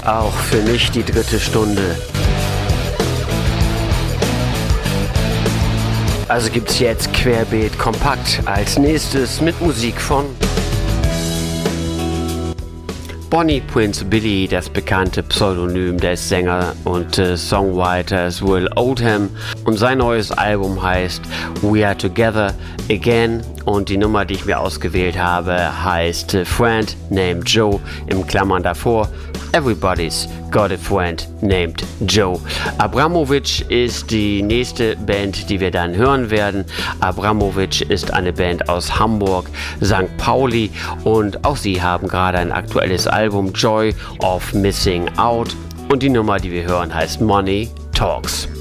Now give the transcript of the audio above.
Auch für mich die dritte Stunde. Also gibt's jetzt Querbeet kompakt als nächstes mit Musik von Bonnie Prince Billy, das bekannte Pseudonym des Sänger und Songwriters Will Oldham, und sein neues Album heißt We Are Together Again und die Nummer, die ich mir ausgewählt habe, heißt Friend Named Joe, im Klammern davor Everybody's Got a Friend Named Joe. Abramovic ist die nächste Band, die wir dann hören werden. Abramovic ist eine Band aus Hamburg, St. Pauli, und auch sie haben gerade ein aktuelles Album, Joy of Missing Out, und die Nummer, die wir hören, heißt Money Talks.